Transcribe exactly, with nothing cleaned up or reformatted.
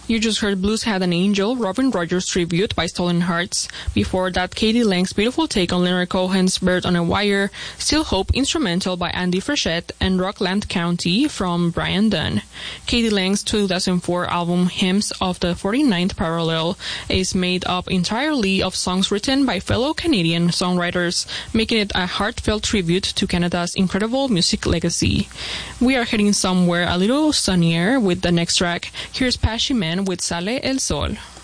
You just heard Blues Had an Angel, Robin Rogers tribute by Stolen Hearts. Before that, Katie Lang's beautiful take on Leonard Cohen's Bird on a Wire, Still Hope instrumental by Andy Frechette, and Rockland County from Brian Dunn. Katie Lang's two thousand four album Hymns of the forty-ninth Parallel is made up entirely of songs written by fellow Canadian songwriters, making it a heartfelt tribute to Canada's incredible music legacy. We are heading somewhere a little sunnier with the next track. Here's Pashy Man with Sale el Sol.